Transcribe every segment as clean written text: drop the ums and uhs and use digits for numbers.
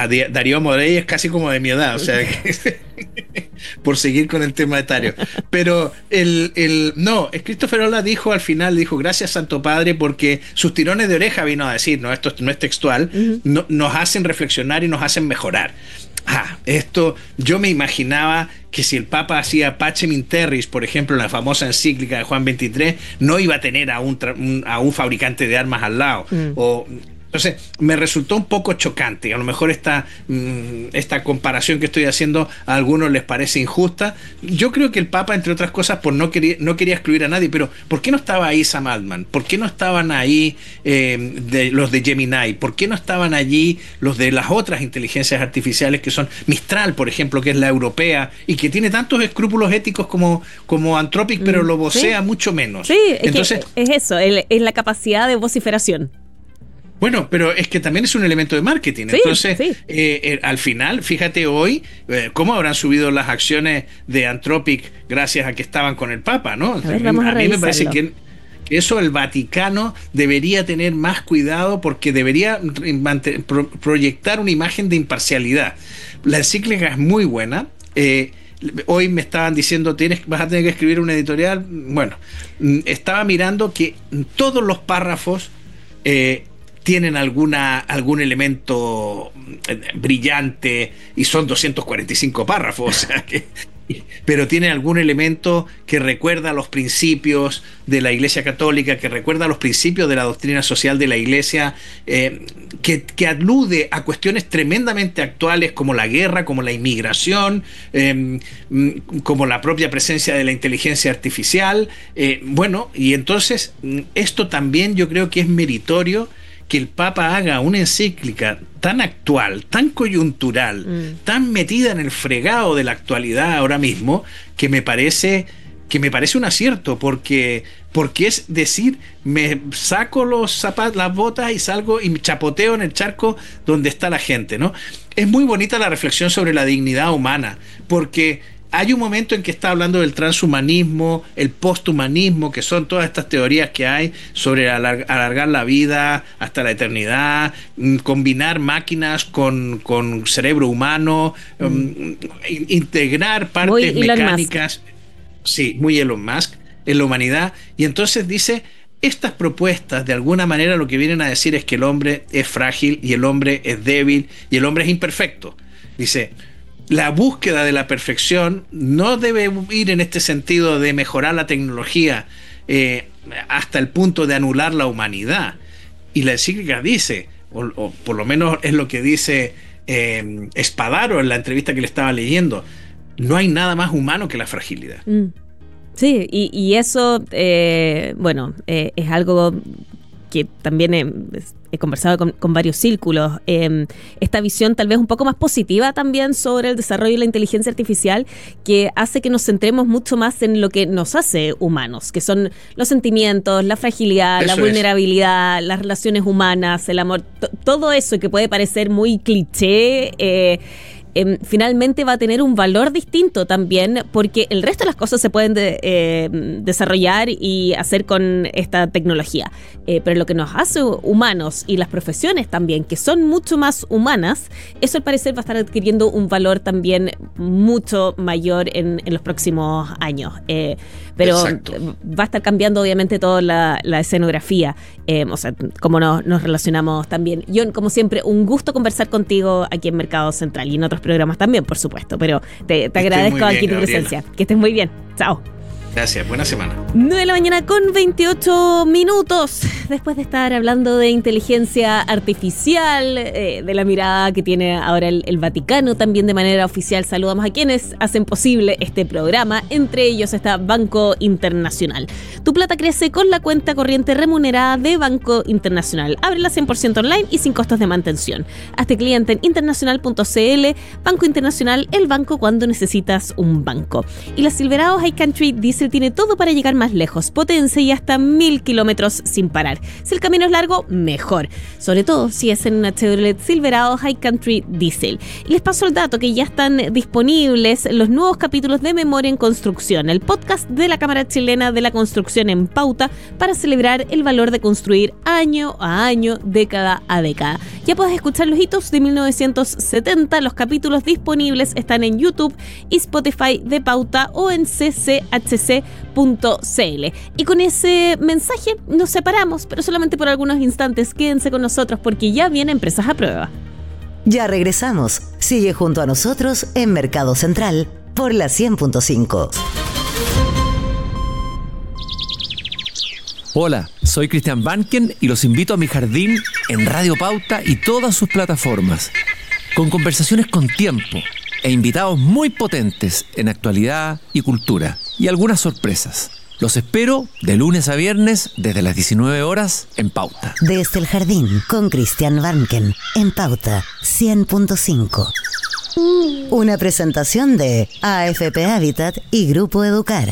Darío Morey es casi como de mi edad, o sea, por seguir con el tema etario. Pero Christopher Olah dijo al final, gracias Santo Padre, porque sus tirones de oreja, vino a decir, no, esto no es textual, nos hacen reflexionar y nos hacen mejorar. Esto yo me imaginaba que si el Papa hacía Pacem in Terris, por ejemplo, en la famosa encíclica de Juan 23, no iba a tener a un fabricante de armas al lado. Entonces, me resultó un poco chocante. A lo mejor esta comparación que estoy haciendo a algunos les parece injusta. Yo creo que el Papa, entre otras cosas, no quería excluir a nadie, pero ¿por qué no estaba ahí Sam Altman? ¿Por qué no estaban ahí los de Gemini? ¿Por qué no estaban allí los de las otras inteligencias artificiales que son Mistral, por ejemplo, que es la europea y que tiene tantos escrúpulos éticos como Anthropic, pero lo vocea mucho menos? Sí, entonces, es eso, es la capacidad de vociferación. Bueno, pero es que también es un elemento de marketing. Sí, entonces, sí. Al final, fíjate hoy cómo habrán subido las acciones de Anthropic gracias a que estaban con el Papa, ¿no? A mí me parece que eso el Vaticano debería tener más cuidado, porque debería proyectar una imagen de imparcialidad. La encíclica es muy buena. Hoy me estaban diciendo, vas a tener que escribir una editorial. Bueno, estaba mirando que todos los párrafos tienen algún elemento brillante, y son 245 párrafos, o sea pero tiene algún elemento que recuerda los principios de la Iglesia Católica, que recuerda los principios de la doctrina social de la Iglesia, que alude a cuestiones tremendamente actuales como la guerra, como la inmigración, como la propia presencia de la inteligencia artificial. Y entonces esto también yo creo que es meritorio, que el Papa haga una encíclica tan actual, tan coyuntural, tan metida en el fregado de la actualidad ahora mismo, que me parece un acierto, porque es decir, me saco los zapatos, las botas, y salgo y me chapoteo en el charco donde está la gente, ¿no? Es muy bonita la reflexión sobre la dignidad humana, porque hay un momento en que está hablando del transhumanismo, el posthumanismo, que son todas estas teorías que hay sobre alargar la vida hasta la eternidad, combinar máquinas con cerebro humano, integrar partes mecánicas. Sí, muy Elon Musk en la humanidad. Y entonces dice, estas propuestas de alguna manera lo que vienen a decir es que el hombre es frágil y el hombre es débil y el hombre es imperfecto. Dice, la búsqueda de la perfección no debe ir en este sentido de mejorar la tecnología hasta el punto de anular la humanidad. Y la encíclica dice, o por lo menos es lo que dice Spadaro en la entrevista que le estaba leyendo, no hay nada más humano que la fragilidad. Sí, y eso, es algo que también he conversado con varios círculos, esta visión tal vez un poco más positiva también sobre el desarrollo de la inteligencia artificial, que hace que nos centremos mucho más en lo que nos hace humanos, que son los sentimientos, la fragilidad, la vulnerabilidad, las relaciones humanas, el amor, todo eso que puede parecer muy cliché, finalmente va a tener un valor distinto también, porque el resto de las cosas se pueden desarrollar y hacer con esta tecnología, pero lo que nos hace humanos y las profesiones también, que son mucho más humanas, eso al parecer va a estar adquiriendo un valor también mucho mayor en los próximos años, pero exacto, va a estar cambiando obviamente toda la escenografía, cómo nos relacionamos también. John, como siempre, un gusto conversar contigo aquí en Mercado Central y en otros programas también, por supuesto, pero te agradezco aquí tu presencia. Que estés muy bien. Chao. Gracias, buena semana. 9 de la mañana con 28 minutos. Después de estar hablando de inteligencia artificial, de la mirada que tiene ahora el Vaticano también de manera oficial, saludamos a quienes hacen posible este programa. Entre ellos está Banco Internacional. Tu plata crece con la cuenta corriente remunerada de Banco Internacional. Ábrela 100% online y sin costos de mantención. Hazte cliente en internacional.cl. Banco Internacional, el banco cuando necesitas un banco. Y la Silverado High Country Diesel diésel tiene todo para llegar más lejos, potencia y hasta 1000 kilómetros sin parar. Si el camino es largo, mejor. Sobre todo si es en una Chevrolet Silverado High Country Diesel. Y les paso el dato que ya están disponibles los nuevos capítulos de Memoria en Construcción, el podcast de la Cámara Chilena de la Construcción en Pauta, para celebrar el valor de construir año a año, década a década. Ya puedes escuchar los hitos de 1970. Los capítulos disponibles están en YouTube y Spotify de Pauta o en cchc.cl. Y con ese mensaje nos separamos, pero solamente por algunos instantes. Quédense con nosotros porque ya viene Empresas a Prueba. Ya regresamos. Sigue junto a nosotros en Mercado Central por la 100.5. Hola, soy Cristian Banken y los invito a mi jardín en Radio Pauta y todas sus plataformas, con conversaciones con tiempo e invitados muy potentes en actualidad y cultura, y algunas sorpresas. Los espero de lunes a viernes desde las 19 horas en Pauta. Desde el jardín con Cristian Banken en Pauta 100.5. Una presentación de AFP Habitat y Grupo Educar.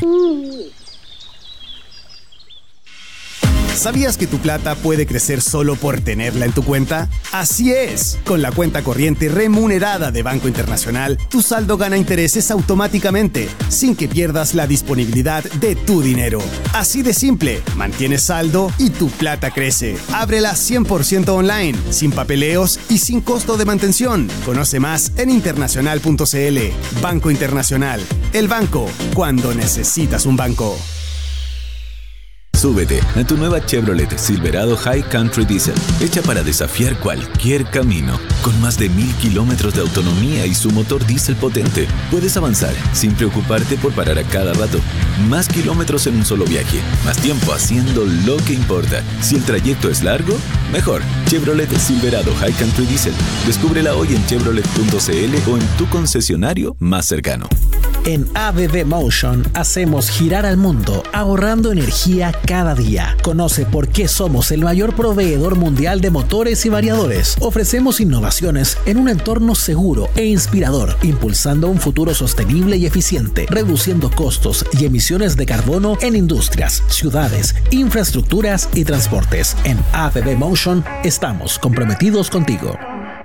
¿Sabías que tu plata puede crecer solo por tenerla en tu cuenta? Así es. Con la cuenta corriente remunerada de Banco Internacional, tu saldo gana intereses automáticamente, sin que pierdas la disponibilidad de tu dinero. Así de simple, mantienes saldo y tu plata crece. Ábrela 100% online, sin papeleos y sin costo de mantención. Conoce más en internacional.cl. Banco Internacional, el banco cuando necesitas un banco. Súbete a tu nueva Chevrolet Silverado High Country Diesel, hecha para desafiar cualquier camino. Con más de 1000 kilómetros de autonomía y su motor diésel potente, puedes avanzar sin preocuparte por parar a cada rato. Más kilómetros en un solo viaje, más tiempo haciendo lo que importa. Si el trayecto es largo, mejor. Chevrolet Silverado High Country Diesel. Descúbrela hoy en chevrolet.cl o en tu concesionario más cercano. En ABB Motion hacemos girar al mundo ahorrando energía cada día. Conoce por qué somos el mayor proveedor mundial de motores y variadores. Ofrecemos innovaciones en un entorno seguro e inspirador, impulsando un futuro sostenible y eficiente, reduciendo costos y emisiones de carbono en industrias, ciudades, infraestructuras y transportes. En ABB Motion estamos comprometidos contigo.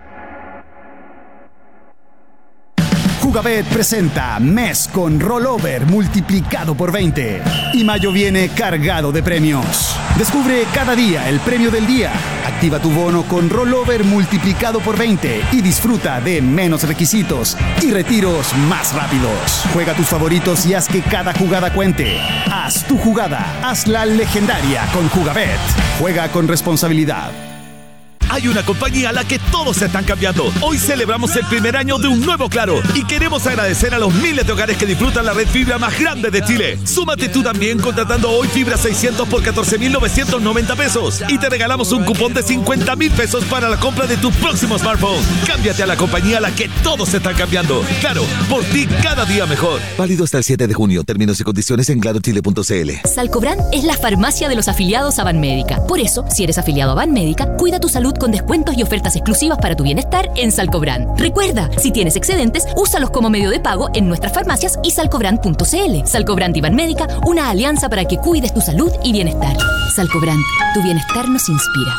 Jugabet presenta mes con rollover multiplicado por 20 y mayo viene cargado de premios. Descubre cada día el premio del día. Activa tu bono con rollover multiplicado por 20 y disfruta de menos requisitos y retiros más rápidos. Juega tus favoritos y haz que cada jugada cuente. Haz tu jugada, hazla legendaria con Jugabet. Juega con responsabilidad. Hay una compañía a la que todos están cambiando. Hoy celebramos el primer año de un nuevo Claro y queremos agradecer a los miles de hogares que disfrutan la red fibra más grande de Chile. Súmate tú también contratando hoy fibra 600 por 14.990 pesos y te regalamos un cupón de 50.000 pesos para la compra de tu próximo smartphone. Cámbiate a la compañía a la que todos están cambiando. Claro, por ti cada día mejor. Válido hasta el 7 de junio. Términos y condiciones en clarochile.cl. Salcobran es la farmacia de los afiliados a Banmédica. Por eso, si eres afiliado a Banmédica, cuida tu salud con descuentos y ofertas exclusivas para tu bienestar en Salcobran. Recuerda, si tienes excedentes, úsalos como medio de pago en nuestras farmacias y salcobran.cl. Salcobran y Banmédica, una alianza para que cuides tu salud y bienestar. Salcobran, tu bienestar nos inspira.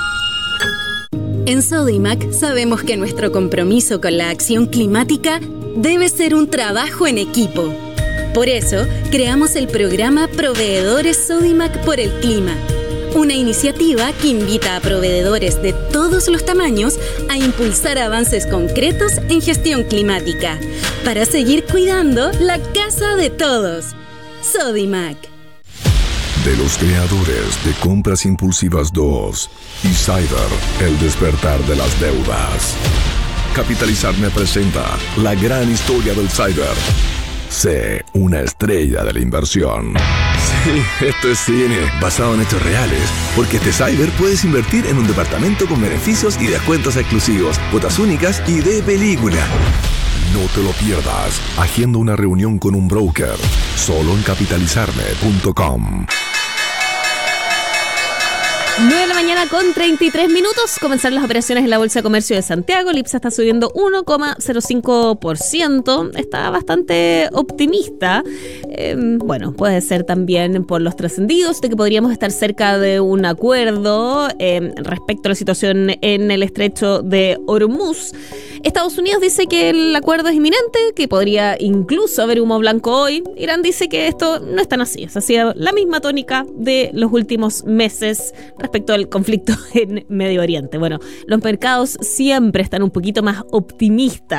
En Sodimac sabemos que nuestro compromiso con la acción climática debe ser un trabajo en equipo. Por eso, creamos el programa Proveedores Sodimac por el Clima, una iniciativa que invita a proveedores de todos los tamaños a impulsar avances concretos en gestión climática para seguir cuidando la casa de todos. Sodimac. De los creadores de Compras Impulsivas 2 y Cyber, el despertar de las deudas. Capitalizarme presenta la gran historia del Cyber. Sé una estrella de la inversión. Sí, esto es cine, basado en hechos reales. Porque este Cyber puedes invertir en un departamento con beneficios y descuentos exclusivos, cuotas únicas y de película. No te lo pierdas. Agenda una reunión con un broker. Solo en capitalizarme.com. 9 de la mañana con 33 minutos. Comenzaron las operaciones en la Bolsa de Comercio de Santiago. El IPSA está subiendo 1,05%. Está bastante optimista. Bueno, puede ser también por los trascendidos de que podríamos estar cerca de un acuerdo respecto a la situación en el estrecho de Hormuz. Estados Unidos dice que el acuerdo es inminente, que podría incluso haber humo blanco hoy. Irán dice que esto no es tan así. Es así la misma tónica de los últimos meses respecto al conflicto en Medio Oriente. Bueno, los mercados siempre están un poquito más optimistas